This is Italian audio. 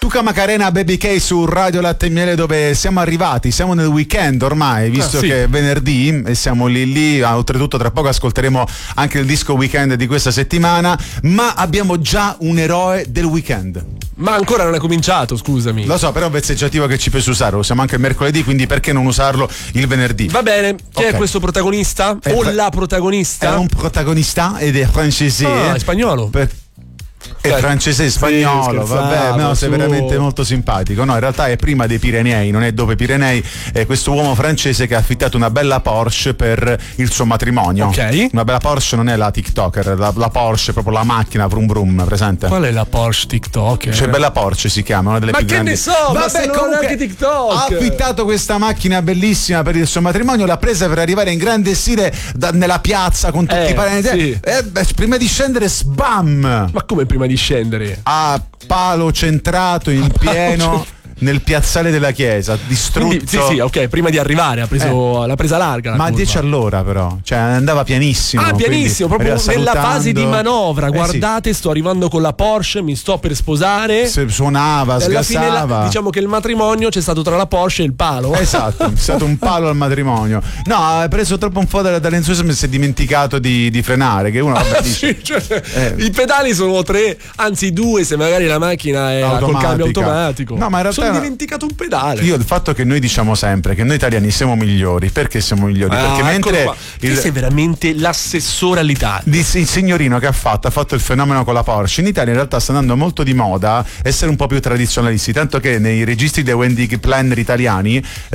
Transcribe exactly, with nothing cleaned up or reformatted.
Luca Macarena, Baby K su Radio Latte e Miele, dove siamo arrivati, siamo nel weekend ormai, visto ah, sì. che è venerdì e siamo lì lì, oltretutto tra poco ascolteremo anche il disco weekend di questa settimana, ma abbiamo già un eroe del weekend. Ma ancora non è cominciato, scusami. Lo so, però è un vezzeggiativo che ci puoi usare, lo usiamo anche il mercoledì, quindi perché non usarlo il venerdì? Va bene, chi okay. è questo protagonista? È o fra- la protagonista? È un protagonista ed è francese. Ah, è spagnolo. Per- È francese e spagnolo, sì, vabbè, no, sei veramente molto simpatico. No, in realtà è prima dei Pirenei, non è dopo i Pirenei. È questo uomo francese che ha affittato una bella Porsche per il suo matrimonio. Ok. Una bella Porsche non è la TikToker, la, la Porsche, proprio la macchina vroom vroom, presente? Qual è la Porsche TikToker? Cioè, bella Porsche si chiama, una delle ma più grandi. Ma che ne so, vabbè, ma comunque anche TikTok. Ha affittato questa macchina bellissima per il suo matrimonio, l'ha presa per arrivare in grande stile da, nella piazza con tutti eh, i parenti. Sì. E beh, prima di scendere, sbam! Ma come prima di scendere? A palo centrato in pieno nel piazzale della chiesa, distrutto. Quindi, sì, sì, ok, prima di arrivare ha preso eh. l'ha presa larga. La ma a dieci all'ora però, cioè andava pianissimo. Ah, pianissimo, proprio nella fase di manovra. Eh, Guardate, sì. sto arrivando con la Porsche, mi sto per sposare. Se suonava, e sgassava. La, diciamo che il matrimonio c'è stato tra la Porsche e il palo. Esatto, è stato un palo al matrimonio. No, ha preso troppo un po' dall'entusiasmo e si è dimenticato di, di frenare. Che uno vabbè, ah, dice, sì, cioè, eh. I pedali sono tre, anzi due, se magari la macchina è automatica. Col cambio automatico. No, ma in realtà sono dimenticato un pedale. Io il fatto che noi diciamo sempre che noi italiani siamo migliori, perché siamo migliori? Ah, perché mentre qua. Il, sei veramente l'assessore all'Italia. Il signorino che ha fatto ha fatto il fenomeno con la Porsche in Italia in realtà sta andando molto di moda essere un po' più tradizionalisti, tanto che nei registri dei wedding planner italiani